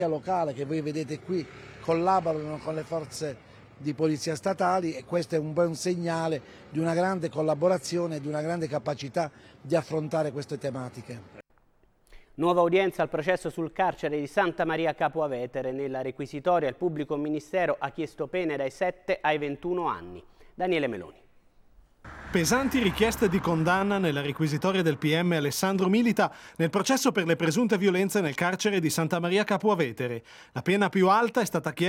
locale che voi vedete qui collaborano con le forze di polizia statali e questo è un buon segnale di una grande collaborazione e di una grande capacità di affrontare queste tematiche. Nuova udienza al processo sul carcere di Santa Maria Capua Vetere. Nella requisitoria il pubblico ministero ha chiesto pene dai 7 ai 21 anni. Daniele Meloni. Pesanti richieste di condanna nella requisitoria del PM Alessandro Milita nel processo per le presunte violenze nel carcere di Santa Maria Capua Vetere. La pena più alta è stata chiesta